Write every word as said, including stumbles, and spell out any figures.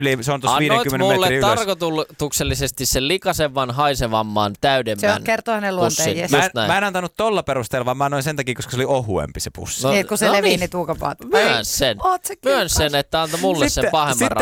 Se on tuossa Annoit viidenkymmenen mulle metrin ylös. tarkoituksellisesti sen likaisemman, haisevamman, täydemmän. Se on, kertoo hänen luonteen. Yes. Mä, en, mä en antanut tolla perusteella, vaan mä annoin sen takia, koska se oli ohuempi se pussi. No, niin, kun se no levii niin. niin tuukapaat. Myön sen. Myön sen, että antoi mulle sitten, sen pahemman sitten